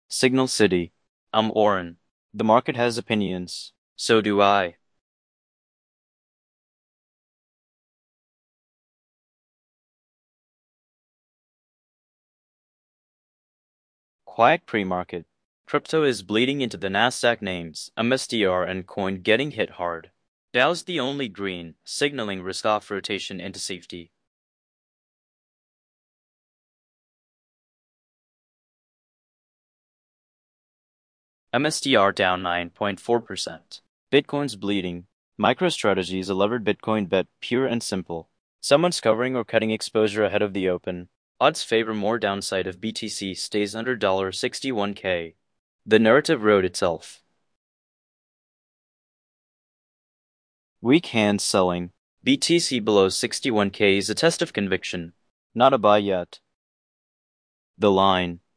Signal City. I'm Oren. The market has opinions. So do I. Quiet pre-market. Crypto is bleeding into the Nasdaq names, MSTR and Coin getting hit hard. Dow's the only green, signaling risk-off rotation into safety. MSTR down 9.4%. Bitcoin's bleeding. MicroStrategy is a levered Bitcoin bet, pure and simple. Someone's covering or cutting exposure ahead of the open. Odds favor more downside if BTC stays under $61K. The narrative wrote itself. Weak hands selling. BTC below 61K is a test of conviction. Not a buy yet. The line.